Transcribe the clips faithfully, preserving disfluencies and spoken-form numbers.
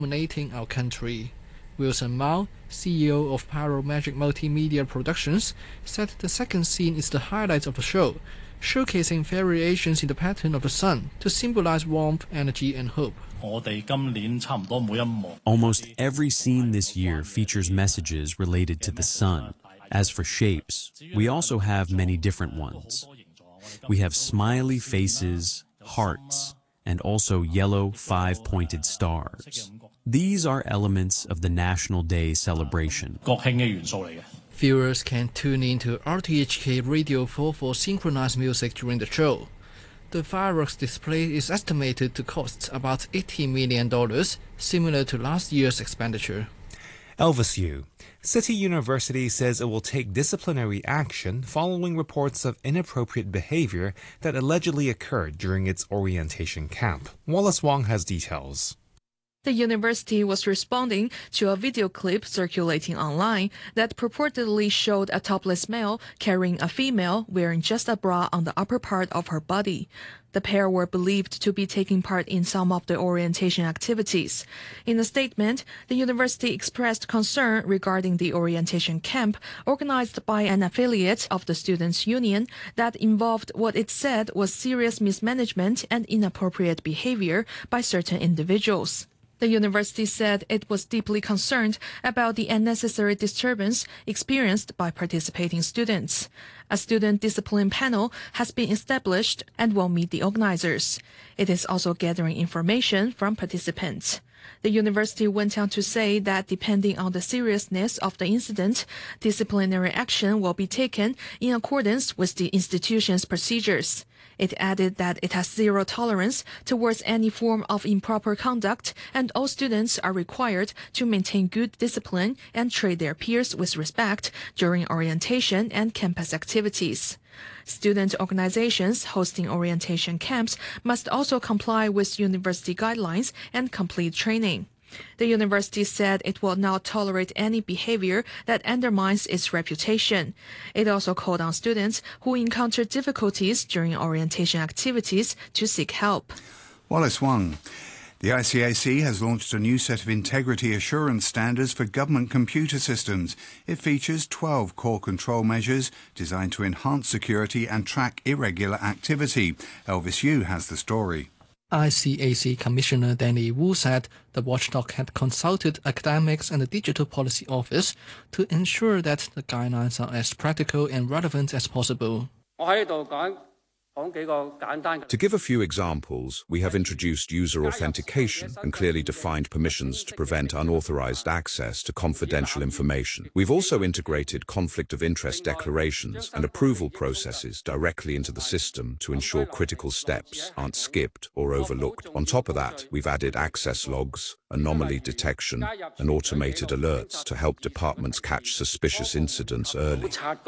dominating our country. Wilson Mao, C E O of Pyro Magic Multimedia Productions, said the second scene is the highlight of the show, showcasing variations in the pattern of the sun to symbolize warmth, energy, and hope. Almost every scene this year features messages related to the sun. As for shapes, we also have many different ones. We have smiley faces, hearts, and also yellow five-pointed stars. These are elements of the National Day celebration. Viewers can tune in to R T H K Radio four for synchronized music during the show. The fireworks display is estimated to cost about eighty million dollars, similar to last year's expenditure. Elvis Yu. City University says it will take disciplinary action following reports of inappropriate behavior that allegedly occurred during its orientation camp. Wallace Wong has details. The university was responding to a video clip circulating online that purportedly showed a topless male carrying a female wearing just a bra on the upper part of her body. The pair were believed to be taking part in some of the orientation activities. In a statement, the university expressed concern regarding the orientation camp organized by an affiliate of the Students' Union that involved what it said was serious mismanagement and inappropriate behavior by certain individuals. The university said it was deeply concerned about the unnecessary disturbance experienced by participating students. A student discipline panel has been established and will meet the organizers. It is also gathering information from participants. The university went on to say that depending on the seriousness of the incident, disciplinary action will be taken in accordance with the institution's procedures. It added that it has zero tolerance towards any form of improper conduct, and all students are required to maintain good discipline and treat their peers with respect during orientation and campus activities. Student organizations hosting orientation camps must also comply with university guidelines and complete training. The university said it will not tolerate any behavior that undermines its reputation. It also called on students who encounter difficulties during orientation activities to seek help. Wallace Wang. The I C A C has launched a new set of integrity assurance standards for government computer systems. It features twelve core control measures designed to enhance security and track irregular activity. Elvis Yu has the story. I C A C Commissioner Danny Wu said the watchdog had consulted academics and the Digital Policy Office to ensure that the guidelines are as practical and relevant as possible. To give a few examples, we have introduced user authentication and clearly defined permissions to prevent unauthorized access to confidential information. We've also integrated conflict of interest declarations and approval processes directly into the system to ensure critical steps aren't skipped or overlooked. On top of that, we've added access logs, anomaly detection, and automated alerts to help departments catch suspicious incidents early.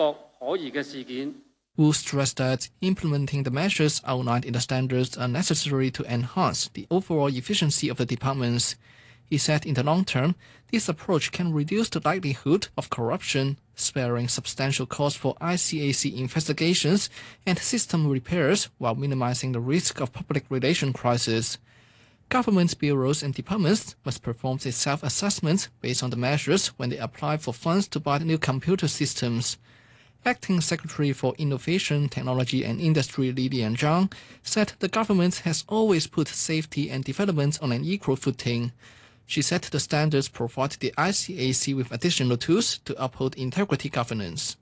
Wu stressed that implementing the measures outlined in the standards are necessary to enhance the overall efficiency of the departments. He said in the long term, this approach can reduce the likelihood of corruption, sparing substantial costs for I C A C investigations and system repairs while minimizing the risk of public relation crisis. Government bureaus and departments must perform a self-assessment based on the measures when they apply for funds to buy new computer systems. Acting Secretary for Innovation, Technology and Industry Li Lianzhang said the government has always put safety and development on an equal footing. She said the standards provide the I C A C with additional tools to uphold integrity governance.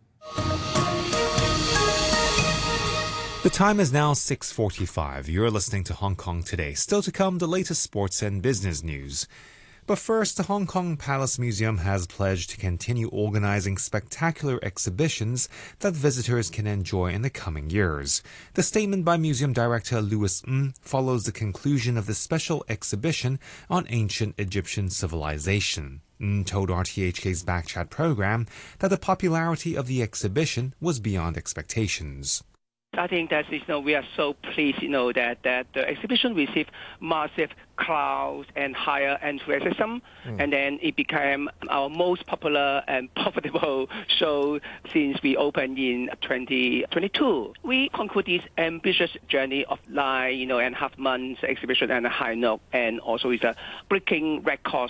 The time is now six forty-five. You're listening to Hong Kong Today. Still to come, the latest sports and business news. But first, the Hong Kong Palace Museum has pledged to continue organizing spectacular exhibitions that visitors can enjoy in the coming years. The statement by Museum Director Louis Ng follows the conclusion of the special exhibition on ancient Egyptian civilization. Ng told R T H K's Backchat program that the popularity of the exhibition was beyond expectations. I think that you know, we are so pleased, you know, that, that the exhibition received massive crowds and higher enthusiasm, mm. and then it became our most popular and profitable show since we opened in twenty twenty-two. We conclude this ambitious journey of nine, you know, and a half months exhibition and a high note, and also it's a breaking record